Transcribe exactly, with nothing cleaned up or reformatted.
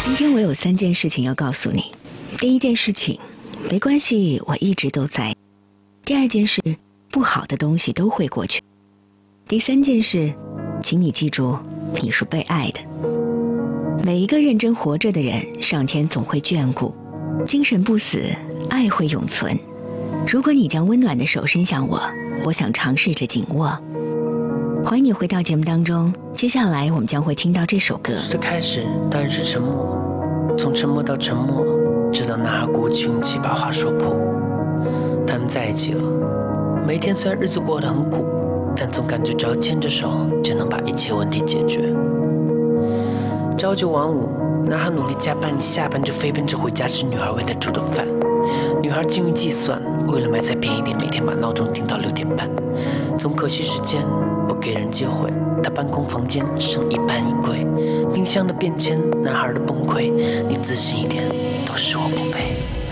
今天我有三件事情要告诉你。第一件事情，没关系，我一直都在。第二件事，不好的东西都会过去。第三件事，请你记住，你是被爱的。每一个认真活着的人，上天总会眷顾，精神不死，爱会永存。如果你将温暖的手伸向我，我想尝试着紧握。欢迎你回到节目当中，接下来我们将会听到这首歌。 最开始当然是沉默，从沉默到沉默，直到男孩鼓起勇气把话说破。他们在一起了，每天虽然日子过得很苦，但总感觉只要牵着手就能把一切问题解决。朝九晚五，男孩努力加班，下班就飞奔着回家吃女孩为他煮的饭。女孩精于计算，为了买菜便宜点，每天把闹钟定到六点半。总可惜时间不给人机会，他搬空房间，剩一半衣柜。冰箱的变迁，男孩的崩溃，你自信一点，都是我不配。